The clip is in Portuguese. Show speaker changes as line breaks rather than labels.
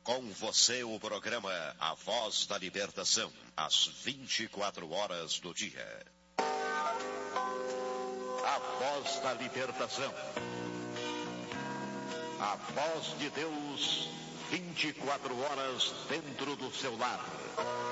Com você o programa A Voz da Libertação, às 24 horas do dia. A Voz da Libertação. A voz de Deus, 24 horas dentro do seu lar.